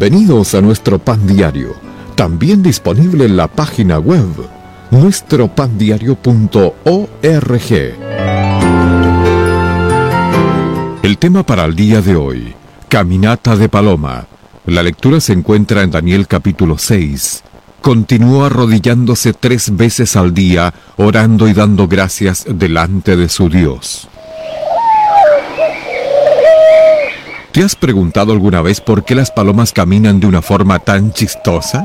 Bienvenidos a nuestro Pan Diario, también disponible en la página web nuestropandiario.org. El tema para el día de hoy: Caminata de Paloma. La lectura se encuentra en Daniel capítulo 6. Continuó arrodillándose 3 veces al día, orando y dando gracias delante de su Dios. ¿Te has preguntado alguna vez por qué las palomas caminan de una forma tan chistosa?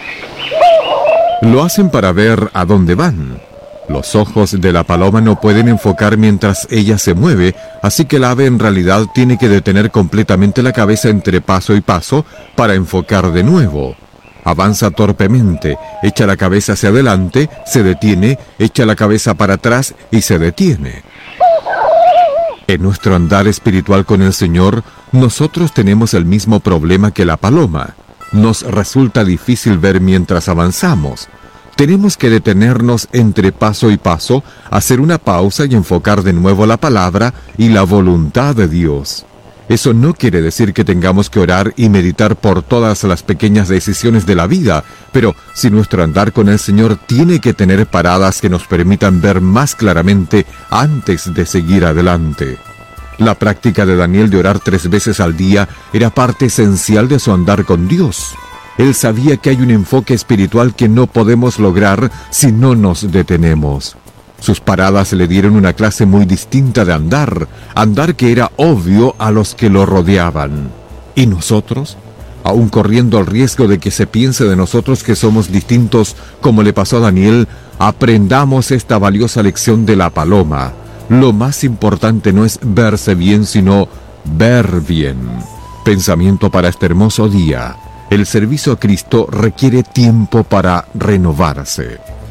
Lo hacen para ver a dónde van. Los ojos de la paloma no pueden enfocar mientras ella se mueve, así que la ave en realidad tiene que detener completamente la cabeza entre paso y paso para enfocar de nuevo. Avanza torpemente, echa la cabeza hacia adelante, se detiene, echa la cabeza para atrás y se detiene. En nuestro andar espiritual con el Señor, nosotros tenemos el mismo problema que la paloma. Nos resulta difícil ver mientras avanzamos. Tenemos que detenernos entre paso y paso, hacer una pausa y enfocar de nuevo la palabra y la voluntad de Dios. Eso no quiere decir que tengamos que orar y meditar por todas las pequeñas decisiones de la vida, pero si nuestro andar con el Señor tiene que tener paradas que nos permitan ver más claramente antes de seguir adelante. La práctica de Daniel de orar 3 veces al día era parte esencial de su andar con Dios. Él sabía que hay un enfoque espiritual que no podemos lograr si no nos detenemos. Sus paradas le dieron una clase muy distinta de andar que era obvio a los que lo rodeaban. ¿Y nosotros? Aun corriendo el riesgo de que se piense de nosotros que somos distintos como le pasó a Daniel, aprendamos esta valiosa lección de la paloma. Lo más importante no es verse bien, sino ver bien. Pensamiento para este hermoso día: el servicio a Cristo requiere tiempo para renovarse.